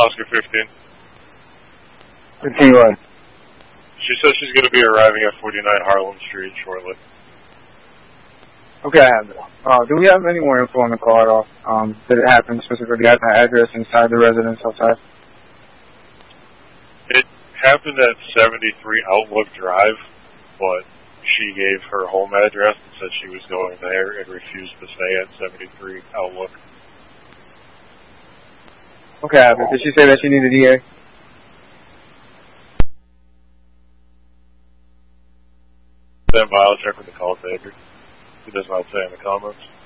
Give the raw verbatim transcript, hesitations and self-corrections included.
Oscar fifteen. fifteen what? She says she's going to be arriving at forty-nine Harlem Street shortly. Okay, I have it. Uh, do we have any more info on the call at all? Um, did it happen specifically at the address inside the residence outside? It happened at seventy-three Outlook Drive, but she gave her home address and said she was going there and refused to stay at seventy-three Outlook. Okay, I have it. Did she say that she needed E A? Then I'll check with the call taker. It does not say in the comments.